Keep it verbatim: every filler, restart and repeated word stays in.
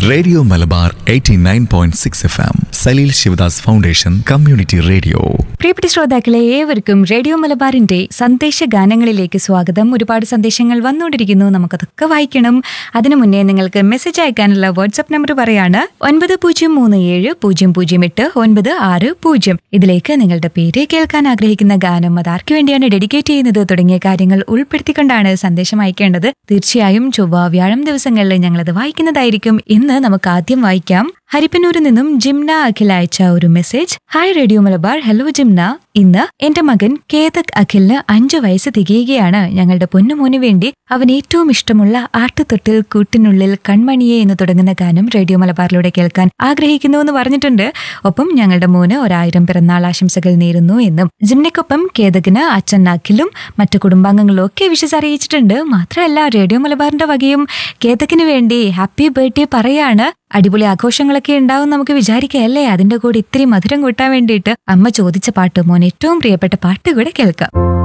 Radio Malabar eighty nine point six F M, Saleel Sivadas foundation community radio. പ്രിയപ്പെട്ട ശ്രോതാക്കളെ, ഏവർക്കും radio മലബാറിന്റെ സന്ദേശ ഗാനങ്ങളിലേക്ക് സ്വാഗതം. ഒരുപാട് സന്ദേശങ്ങൾ വന്നുകൊണ്ടിരിക്കുന്നു, നമുക്കതൊക്കെ വായിക്കണം. അതിനു മുന്നേ നിങ്ങൾക്ക് മെസ്സേജ് അയക്കാനുള്ള വാട്സ്ആപ്പ് നമ്പർ പറയാണ് ഒൻപത് പൂജ്യം മൂന്ന് ഏഴ് പൂജ്യം പൂജ്യം എട്ട് ഒൻപത് ആറ് പൂജ്യം. ഇതിലേക്ക് നിങ്ങളുടെ പേര്, കേൾക്കാൻ ആഗ്രഹിക്കുന്ന ഗാനം, അത് ആർക്കു വേണ്ടിയാണ് ഡെഡിക്കേറ്റ് ചെയ്യുന്നത് തുടങ്ങിയ കാര്യങ്ങൾ ഉൾപ്പെടുത്തിക്കൊണ്ടാണ് സന്ദേശം അയക്കേണ്ടത്. തീർച്ചയായും ചൊവ്വ വ്യാഴം ദിവസങ്ങളിൽ ഞങ്ങളത് വായിക്കുന്നതായിരിക്കും. ഇന്ന് നമുക്ക് ആദ്യം വായിക്കാം. ഹരിപ്പന്നൂരിൽ നിന്നും ജിംന അഖിൽ അയച്ച ഒരു message. Hi radio Malabar. Hello Jimna, ഇന്ന് എന്റെ മകൻ കേതക് അഖിലിന് അഞ്ചു വയസ്സ് തികയുകയാണ്. ഞങ്ങളുടെ പൊന്നുമോന് വേണ്ടി അവൻ ഏറ്റവും ഇഷ്ടമുള്ള ആട്ടുതൊട്ടിൽ കൂട്ടിനുള്ളിൽ കൺമണിയെ എന്ന് തുടങ്ങുന്ന ഗാനം റേഡിയോ മലബാറിലൂടെ കേൾക്കാൻ ആഗ്രഹിക്കുന്നു എന്ന് പറഞ്ഞിട്ടുണ്ട്. ഒപ്പം ഞങ്ങളുടെ മോന് ഒരായിരം പിറന്നാൾ ആശംസകൾ നേരുന്നു എന്നും. ജിംനയ്ക്കൊപ്പം കേതകിന് അച്ഛൻ അഖിലും മറ്റു കുടുംബാംഗങ്ങളും ഒക്കെ വിഷസ് അറിയിച്ചിട്ടുണ്ട്. മാത്രമല്ല, റേഡിയോ മലബാറിന്റെ വകയും കേതകിന് വേണ്ടി ഹാപ്പി ബർത്ത്ഡേ പറയാണ്. അടിപൊളി ആഘോഷങ്ങളൊക്കെ ഉണ്ടാവും നമുക്ക് വിചാരിക്കാം അല്ലേ? അതിന്റെ കൂടെ ഇത്തിരി മധുരം കൂട്ടാൻ വേണ്ടിയിട്ട് അമ്മ ചോദിച്ച പാട്ട്, മോൻ ഏറ്റവും പ്രിയപ്പെട്ട പാട്ട് കൂടെ കേൾക്കാം.